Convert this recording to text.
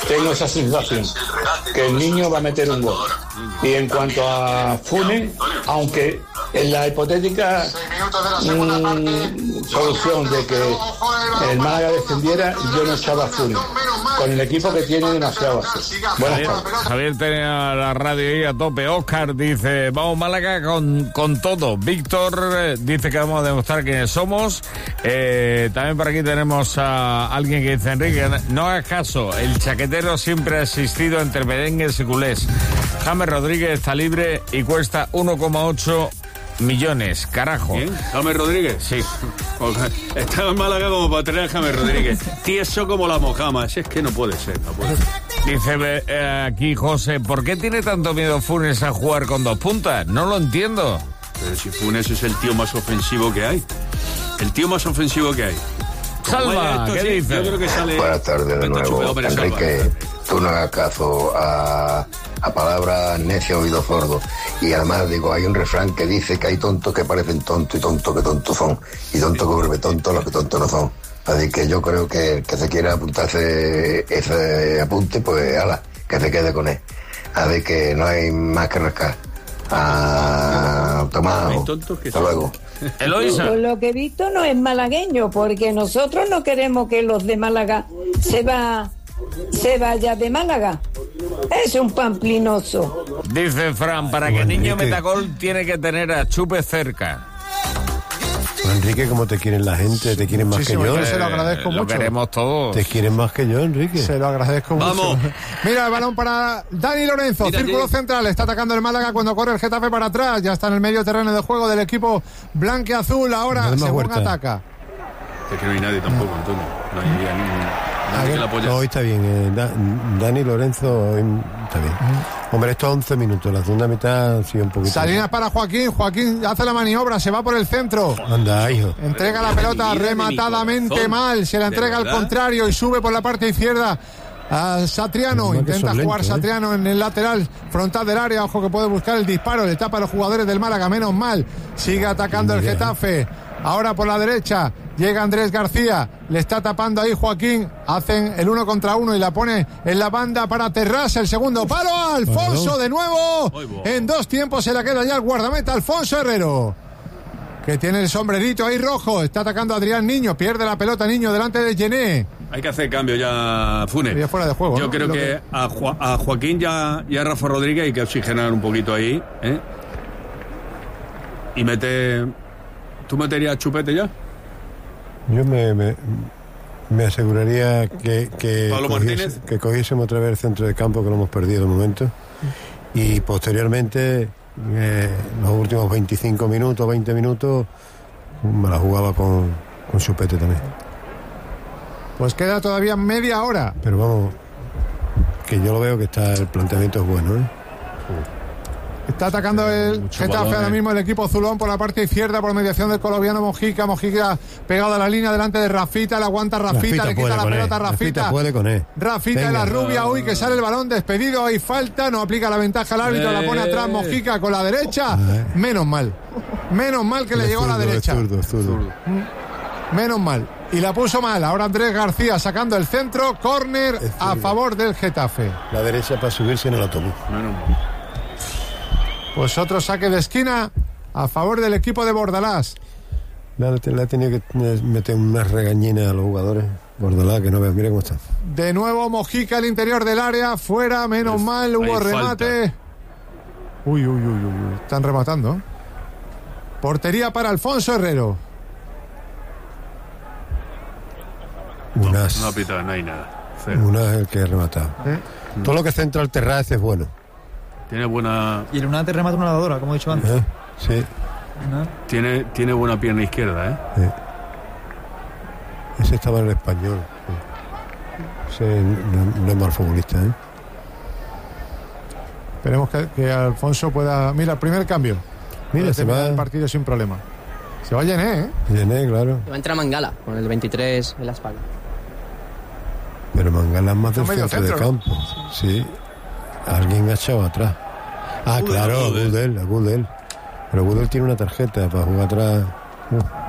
tengo esa sensación, que el niño va a meter un gol. Y en cuanto a Funes, aunque en la hipotética solución de que el Málaga descendiera, yo no echaba a Funes. Con el equipo que tiene, demasiado así. Buenas tardes. Javier tenía la radio ahí a tope. Óscar dice, vamos Málaga con todo. Víctor dice que vamos a demostrar quiénes somos. También por aquí tenemos a alguien que dice, Enrique, no hagas caso, el chaquetero siempre ha existido entre merengues y culés. James Rodríguez está libre y cuesta 1,8 millones, carajo. ¿Quién? ¿James Rodríguez? Sí. Está en Málaga como para tener a James Rodríguez. Tieso como la mojama. Es que no puede ser, no puede ser. Dice aquí José, ¿por qué tiene tanto miedo Funes a jugar con dos puntas? No lo entiendo. Pero si Funes es el tío más ofensivo que hay. El tío más ofensivo que hay. Salva, ¿qué dice? Yo creo que sale... Buenas tardes de nuevo, Enrique. Tú no hagas caso a palabras necio, oído sordo. Y además, digo, hay un refrán que dice que hay tontos que parecen tontos y tontos que tontos son. Y tontos que vuelven tontos los que tontos no son. Así que yo creo que el que se quiera apuntarse ese apunte, pues ala, que se quede con él. Así que no hay más que rascar. Tomás, hasta luego. Eloisa. Lo que he visto no es malagueño, porque nosotros no queremos que los de Málaga se vaya de Málaga. Es un pamplinoso. Dice Fran, para que el niño meta gol tiene que tener a Chupe cerca. Enrique, ¿cómo te quieren la gente? ¿Te quieren más que yo? Se lo agradezco mucho. Lo queremos todos. ¿Te quieren más que yo, Enrique? Se lo agradezco mucho. Mira el balón para Dani Lorenzo. Mira, círculo central. Está atacando el Málaga cuando corre el Getafe para atrás. Ya está en el medio terreno de juego del equipo blanqueazul. Ahora según ataca. Es que no hay nadie tampoco, Antonio. No hay nadie que la apoye. No, hoy está bien. Dani Lorenzo hoy está bien. Hombre, estos 11 minutos, la segunda mitad sigue un poquito. Salinas para Joaquín. Joaquín hace la maniobra, se va por el centro. Anda, hijo. Entrega la pelota rematadamente mal. Se la entrega al contrario y sube por la parte izquierda a Satriano. Intenta jugar Satriano en el lateral frontal del área. Ojo que puede buscar el disparo. Le tapa a los jugadores del Málaga, menos mal. Sigue atacando el Getafe. Ahora por la derecha llega Andrés García, le está tapando ahí Joaquín, hacen el 1 contra 1 y la pone en la banda para Terrassa, el segundo palo, Alfonso de nuevo, en dos tiempos se la queda ya el guardameta Alfonso Herrero, que tiene el sombrerito ahí rojo, está atacando a Adrián Niño, pierde la pelota Niño delante de Gené. Hay que hacer cambio ya, Funes. Ya fuera de juego. Yo creo que a Joaquín ya a Rafa Rodríguez hay que oxigenar un poquito ahí, ¿eh? Y ¿Tú meterías Chupete ya? Yo me aseguraría que cogiésemos otra vez el centro de campo, que lo hemos perdido de momento. Y posteriormente, los últimos 25 minutos, 20 minutos, me la jugaba con Chupete también. Pues queda todavía media hora. Pero vamos, que yo lo veo que el planteamiento es bueno, ¿eh? Está atacando el Getafe ahora mismo el equipo azulón por la parte izquierda por mediación del colombiano Mojica pegado a la línea delante de Rafita, le aguanta Rafita, le quita la pelota a Rafita puede con él. Rafita en la rubia, que sale el balón despedido, hay falta, no aplica la ventaja al árbitro, la pone atrás Mojica con la derecha, menos mal que le llegó a la derecha, zurdo. Menos mal, y la puso mal. Ahora Andrés García sacando el centro, córner a favor del Getafe. La derecha para subirse en el autobús. Pues otro saque de esquina a favor del equipo de Bordalás. Le ha tenido que meter unas regañinas a los jugadores. Bordalás, que no veas, mira cómo está. De nuevo Mojica al interior del área, fuera, menos mal, hubo remate. Uy, están rematando. Portería para Alfonso Herrero. No ha pitado, no hay nada. Una es el que ha rematado. Todo lo que centra el Terraz es bueno. Tiene buena... Y el Lunate remata una nadadora, como he dicho antes. Sí. Tiene buena pierna izquierda, ¿eh? Sí. Ese estaba en el Español. Sí. Ese no es mal futbolista, ¿eh? Esperemos que Alfonso pueda... Mira, el primer cambio. Mira, se va el partido sin problema. Se va Gené, ¿eh? Gené, claro. Va a entrar Mangala, con el 23 en la espalda. Pero Mangala es más del centro de campo. Sí. Alguien ha echado atrás. Claro, Gudel. Pero Gudel tiene una tarjeta para jugar atrás.